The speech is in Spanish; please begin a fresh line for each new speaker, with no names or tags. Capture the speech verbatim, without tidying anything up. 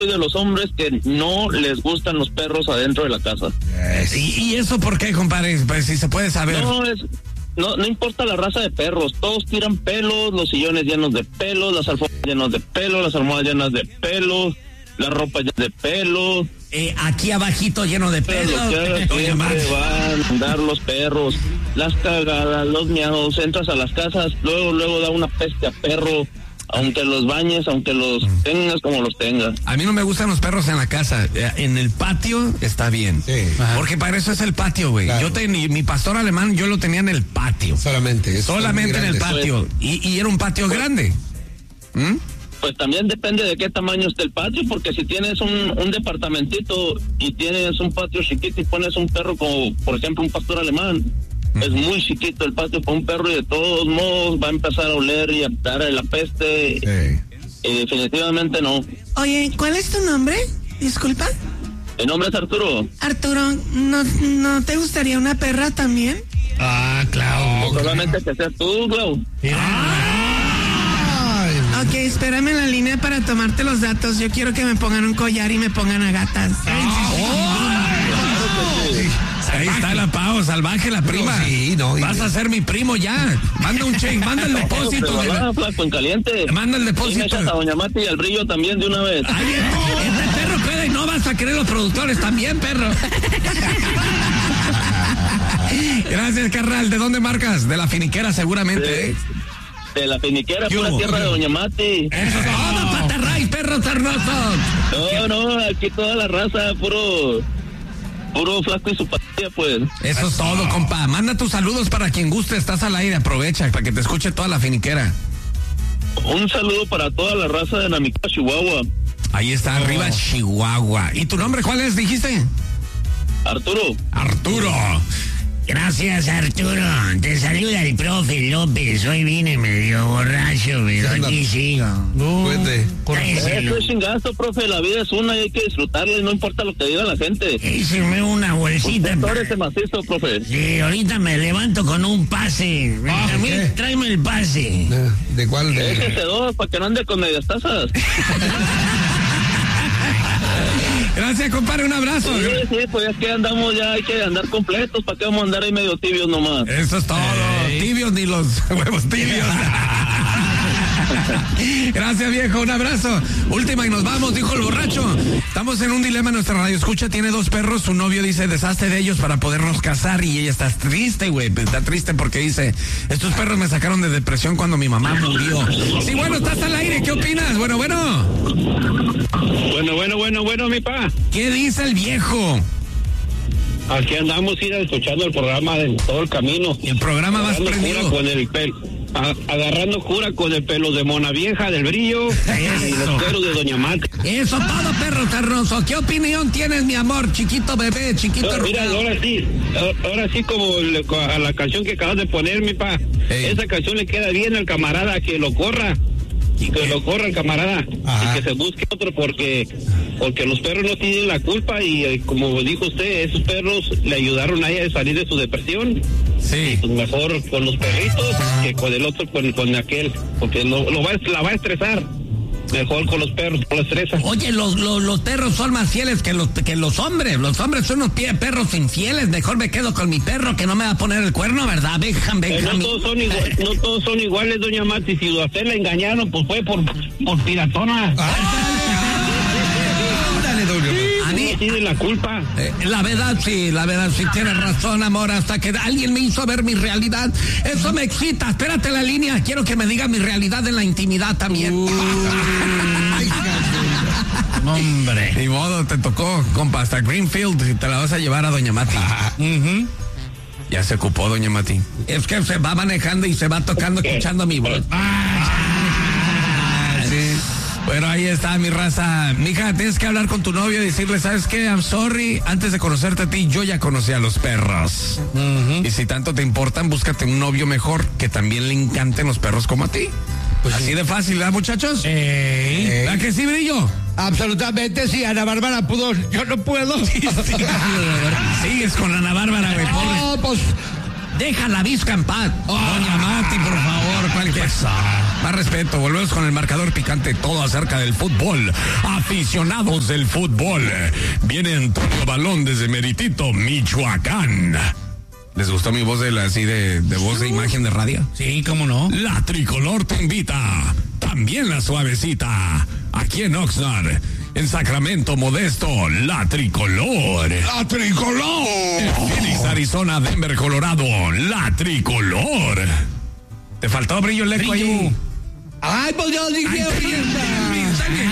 soy de los hombres que no les gustan los perros adentro de la casa.
Yes. ¿Y, ¿Y eso por qué, compadre? Pues si se puede saber.
No, es... No, no importa la raza de perros, todos tiran pelos, los sillones llenos de pelos, las alfombras llenas de pelos, las almohadas llenas de pelos, la ropa llena de pelos.
Eh, aquí abajito lleno de pelos.
Siempre van a andar los perros, las cagadas, los miados, entras a las casas, luego, luego da una peste a perro. Aunque los bañes, aunque los tengas como los tengas.
A mí no me gustan los perros en la casa. En el patio está bien. Sí. Porque para eso es el patio, güey. Claro. Yo tenía mi pastor alemán, yo lo tenía en el patio.
Solamente.
Solamente en el patio. Pues, y, y era un patio pues, grande. ¿Mm?
Pues también depende de qué tamaño esté el patio, porque si tienes un, un departamentito y tienes un patio chiquito y pones un perro como, por ejemplo, un pastor alemán, es muy chiquito el patio para un perro y de todos modos va a empezar a oler y a dar la peste. Sí. Y definitivamente no.
Oye, ¿cuál es tu nombre? Disculpa.
Mi nombre es Arturo.
Arturo, ¿no, no te gustaría una perra también?
Ah, claro.
No, solamente que seas tú, Clau.
Ah. Ok, espérame en la línea para tomarte los datos. Yo quiero que me pongan un collar y me pongan a gatas.
Ah. Oh. Sí. Ahí está la Pao, salvaje la prima. No, sí, no, vas y... a ser mi primo ya. Manda un cheque, manda el depósito.
Pero, pero, flaco, en caliente.
Manda el depósito.
Y a Doña Mati y al Brillo también de una vez.
Ay, este, este perro puede y no vas a querer los productores también, perro. Gracias, carnal. ¿De dónde marcas? De la finiquera, seguramente.
De,
¿eh?
de la finiquera, pura tierra de Doña Mati.
Eso es todo, patarray, perros hermosos.
No, no, aquí toda la raza, puro... Puro flaco y su patilla, pues.
Eso es todo, compa. Manda tus saludos para quien guste. Estás al aire, aprovecha para que te escuche toda la finiquera.
Un saludo para toda la raza de Namica, Chihuahua.
Ahí está, oh. Arriba, Chihuahua. ¿Y tu nombre cuál es, dijiste?
Arturo.
Arturo. Gracias, Arturo. Te saluda el profe López. Hoy vine medio borracho, pero aquí sigo.
No, cuente.
Eso es chingazo, profe. La vida es una y hay que disfrutarla y no importa lo que diga la gente.
Híceme una bolsita.
Usted ese macizo, profe.
Sí, ahorita me levanto con un pase. Ah, a mí, ¿qué? Tráeme el pase.
¿De, de cuál? De...
Déjese dos para que no ande con medias tazas.
Gracias, compadre, un abrazo.
Sí, sí, pues es que andamos ya, hay que andar completos, ¿para qué vamos a andar ahí medio tibios nomás?
Eso es todo, hey. Tibios ni los huevos tibios. Gracias, viejo, un abrazo. Última y nos vamos, dijo el borracho. Estamos en un dilema en nuestra radio escucha, tiene dos perros, su novio dice deshazte de ellos para podernos casar y ella está triste, güey, está triste porque dice, estos perros me sacaron de depresión cuando mi mamá murió. Sí, bueno, estás al aire, ¿qué opinas? Bueno, bueno.
Bueno, bueno, bueno, bueno, mi pa.
¿Qué dice el viejo?
Aquí andamos ir escuchando el programa de todo el camino.
El programa más prendido.
Con el pelo. A, agarrando cura con el pelo de Mona Vieja, del Brillo. Eso. Y los pelos de Doña Mati.
Eso todo, perro terroso. ¿Qué opinión tienes, mi amor? Chiquito bebé, chiquito
no, mira, ahora sí, ahora sí como le, a la canción que acabas de poner, mi pa. Hey. Esa canción le queda bien al camarada que lo corra. Que lo corra el camarada. Ajá. Y que se busque otro porque porque los perros no tienen la culpa y eh, como dijo usted, esos perros le ayudaron a ella a salir de su depresión.
Sí.
Pues mejor con los perritos que con el otro, con, con aquel, porque lo, lo va, la va a estresar. Mejor con los perros, no lo estresa.
Oye, los, los, los perros son más fieles que los que los hombres. Los hombres son unos perros infieles. Mejor me quedo con mi perro que no me va a poner el cuerno, ¿verdad? Benjam, Benjam.
No todos son iguales, no todos son iguales, doña Mati. Si a usted le engañaron, pues fue por, por piratona.
Dale, doña Mati.
A mí tiene la culpa.
Eh, la verdad sí, la verdad sí tienes razón, amor, hasta que alguien me hizo ver mi realidad. Eso me excita. Espérate la línea, quiero que me diga mi realidad en la intimidad también. Uh, hombre. Ni modo, te tocó, compa, hasta Greenfield, te la vas a llevar a doña Mati. Uh-huh. Ya se ocupó, doña Mati. Es que se va manejando y se va tocando, escuchando mi voz. Ah, sí. Bueno, ahí está mi raza. Mija, tienes que hablar con tu novio y decirle, ¿sabes qué? I'm sorry, antes de conocerte a ti, yo ya conocí a los perros. Uh-huh. Y si tanto te importan, búscate un novio mejor que también le encanten los perros como a ti. Pues así sí. De fácil, ¿verdad, muchachos? Ey. ¿Verdad que sí, Brillo?
Absolutamente sí, Ana Bárbara pudo, yo no puedo. Sí, sí.
Sigues con Ana Bárbara, güey.
No, pues...
deja la visca en paz. Oh, doña Mati, por favor, ¿cuál cosa? Más respeto, volvemos con el marcador picante, todo acerca del fútbol. Aficionados del fútbol. Viene Antonio Balón desde Meritito, Michoacán. ¿Les gustó mi voz de la, así de, de voz de imagen de radio?
Sí, cómo no.
La Tricolor te invita. También la Suavecita. Aquí en Oxnard. En Sacramento, Modesto, La Tricolor.
¡La Tricolor!
En Phoenix, Arizona, Denver, Colorado, La Tricolor. ¿Te faltó brillo el eco ahí?
¡Ay, pues yo dije!
Ahí está,